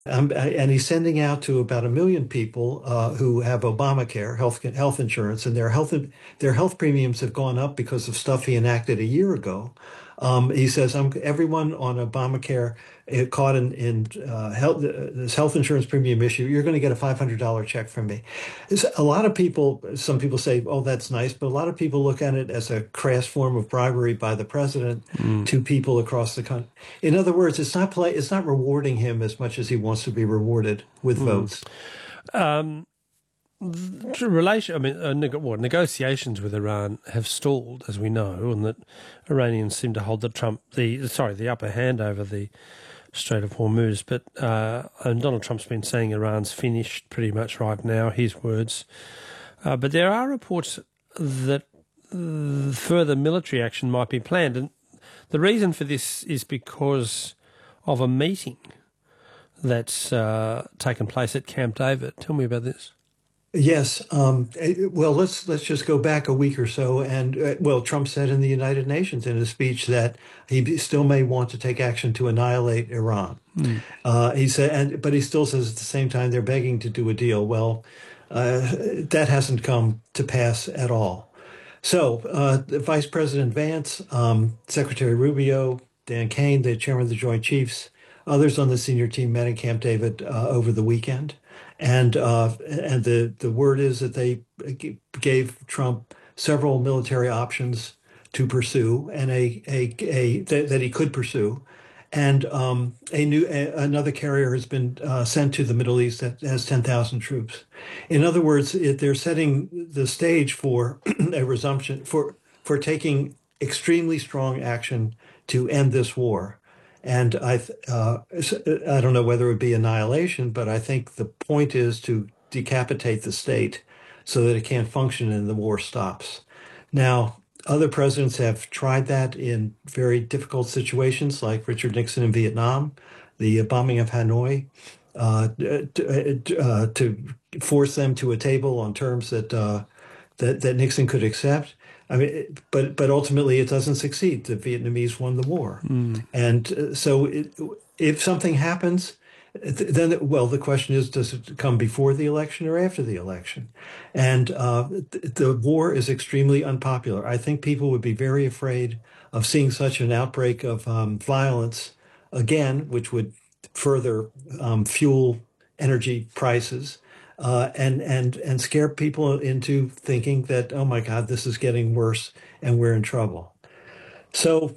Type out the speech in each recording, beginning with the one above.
And he's sending out to about 1 million people who have Obamacare, health insurance, and their health premiums have gone up because of stuff he enacted a year ago. He says, everyone on Obamacare caught in this health insurance premium issue, you're going to get a $500 check from me. A lot of people, some people say, oh, that's nice, but a lot of people look at it as a crass form of bribery by the president Mm. to people across the country. In other words, it's not rewarding him as much as he wants to be rewarded with Mm. votes. Um, I mean, negotiations with Iran have stalled, as we know, and that Iranians seem to hold the upper hand over the Strait of Hormuz. But and Donald Trump's been saying Iran's finished pretty much right now, his words. But there are reports that further military action might be planned, and the reason for this is because of a meeting that's taken place at Camp David. Tell me about this. Yes. Well, let's just go back a week or so, and Trump said in the United Nations in a speech that he still may want to take action to annihilate Iran. Mm. He said, but he still says at the same time they're begging to do a deal. Well, that hasn't come to pass at all. So, Vice President Vance, Secretary Rubio, Dan Kane, the chairman of the Joint Chiefs, others on the senior team met in Camp David over the weekend. And the word is that they gave Trump several military options to pursue, and that he could pursue, and another carrier has been sent to the Middle East that has 10,000 troops. In other words, they're setting the stage for a resumption for taking extremely strong action to end this war. And I don't know whether it would be annihilation, but I think the point is to decapitate the state so that it can't function and the war stops. Now, other presidents have tried that in very difficult situations, like Richard Nixon in Vietnam, the bombing of Hanoi, to force them to a table on terms that Nixon could accept. I mean, but ultimately it doesn't succeed. The Vietnamese won the war, Mm. and if something happens, then the question is, does it come before the election or after the election? And the war is extremely unpopular. I think people would be very afraid of seeing such an outbreak of violence again, which would further fuel energy prices and scare people into thinking that, oh my God, this is getting worse and we're in trouble. So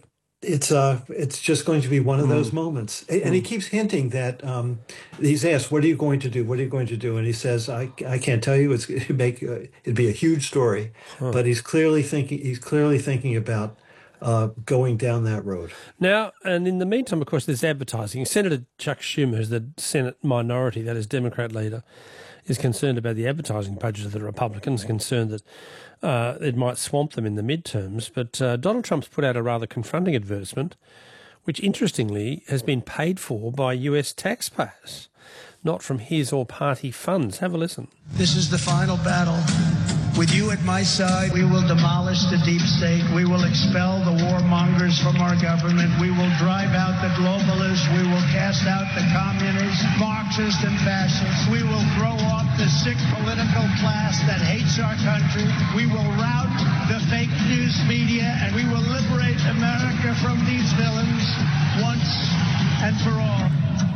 it's just going to be one of those Mm. moments. And he Mm. keeps hinting that he's asked, "What are you going to do? What are you going to do?" And he says, "I can't tell you. It'd be a huge story." Huh. But he's clearly thinking about going down that road. Now, and in the meantime, of course, there's advertising. Senator Chuck Schumer, who's the Senate minority, that is Democrat leader, is concerned about the advertising budget of the Republicans, concerned that it might swamp them in the midterms. But Donald Trump's put out a rather confronting advertisement, which interestingly has been paid for by US taxpayers, not from his or party funds. Have a listen. This is the final battle. With you at my side, we will demolish the deep state. We will expel the warmongers from our government. We will drive out the globalists. We will cast out the communists, Marxists, and fascists. We will throw off the sick political class that hates our country. We will rout the fake news media, and we will liberate America from these villains once and for all.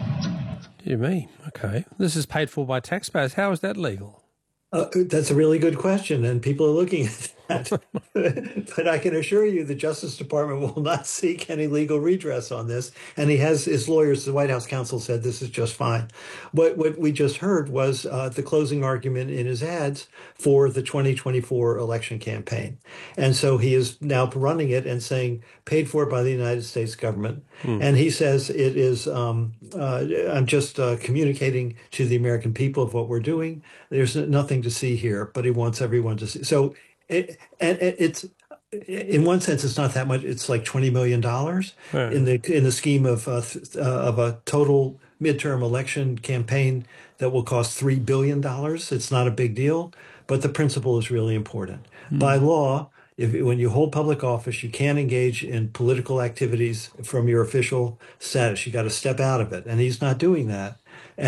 Dear me. Okay. This is paid for by taxpayers. How is that legal? That's a really good question, and people are looking at that. But I can assure you the Justice Department will not seek any legal redress on this. And he has his lawyers, the White House counsel said this is just fine. What we just heard was the closing argument in his ads for the 2024 election campaign. And so he is now running it and saying paid for by the United States government. And he says it is, I'm just communicating to the American people of what we're doing. There's nothing to see here, but he wants everyone to see. So it's in one sense, it's not that much. It's like $20 million Right. in the scheme of a total midterm election campaign that will cost $3 billion. It's not a big deal, but the principle is really important. By law, when you hold public office, you can't engage in political activities from your official status. You got to step out of it, and he's not doing that.